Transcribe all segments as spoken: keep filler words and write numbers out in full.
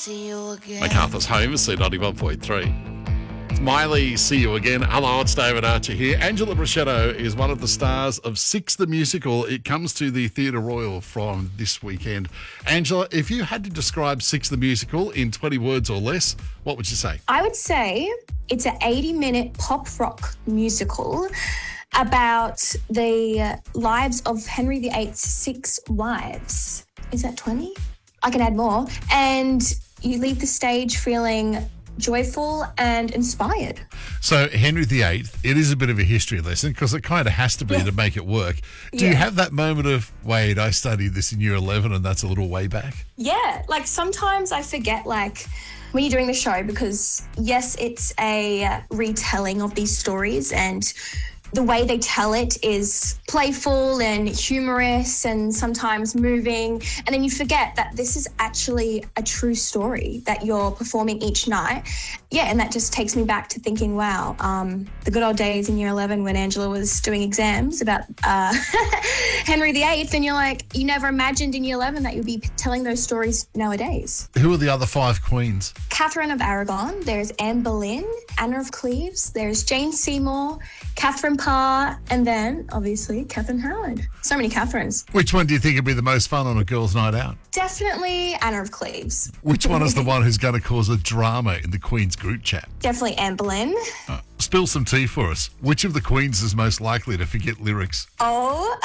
See you again. MacArthur's home is C ninety-one point three. It's Miley, see you again. Hello, it's David Archer here. Angela Bruschetto is one of the stars of Six the Musical. It comes to the Theatre Royal from this weekend. Angela, if you had to describe Six the Musical in twenty words or less, what would you say? I would say it's an eighty-minute pop rock musical about the lives of Henry the Eighth's six wives. Is that twenty? I can add more. And you leave the stage feeling joyful and inspired. So Henry the Eighth, it is a bit of a history lesson because it kind of has to be Yeah. to make it work. Do Yeah. you have that moment of, wait, I studied this in year eleven and that's a little way back? Yeah, like sometimes I forget, like, when you're doing the show, because yes, it's a retelling of these stories, and the way they tell it is playful and humorous and sometimes moving. And then you forget that this is actually a true story that you're performing each night. Yeah, and that just takes me back to thinking, wow, um, the good old days in year eleven when Angela was doing exams about uh, Henry the Eighth, and you're like, you never imagined in year eleven that you'd be telling those stories nowadays. Who are the other five queens? Catherine of Aragon, there's Anne Boleyn, Anna of Cleves, there's Jane Seymour, Catherine Parr, and then, obviously, Catherine Howard. So many Catherines. Which one do you think would be the most fun on a girls' night out? Definitely Anna of Cleves. Which one is the one who's going to cause a drama in the Queen's group chat? Definitely Anne Boleyn. Uh, spill some tea for us. Which of the queens is most likely to forget lyrics? Oh.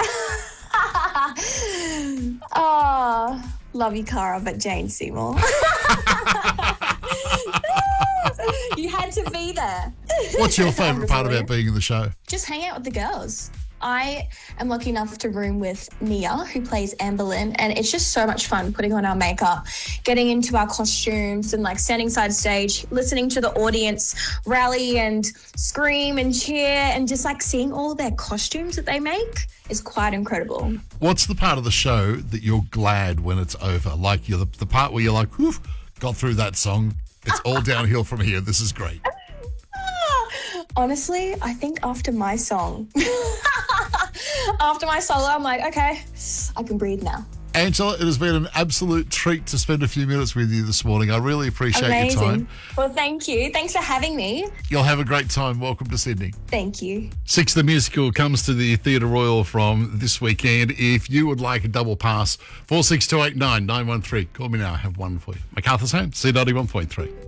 Oh, love you, Cara, but Jane Seymour. You had to be there. What's your favourite part about being in the show? Just hang out with the girls. I am lucky enough to room with Mia, who plays Anne Boleyn, and it's just so much fun putting on our makeup, getting into our costumes, and like standing side stage, listening to the audience rally and scream and cheer, and just like seeing all their costumes that they make is quite incredible. What's the part of the show that you're glad when it's over? Like you're the, the part where you're like, whew, got through that song. It's all downhill from here. This is great. Honestly, I think after my song, after my solo, I'm like, okay, I can breathe now. Angela, it has been an absolute treat to spend a few minutes with you this morning. I really appreciate Amazing. your time. Well, thank you. Thanks for having me. You'll have a great time. Welcome to Sydney. Thank you. Six the Musical comes to the Theatre Royal from this weekend. If you would like a double pass, four six two eight nine nine one three. Call me now. I have one for you. MacArthur's home, C ninety-one point three.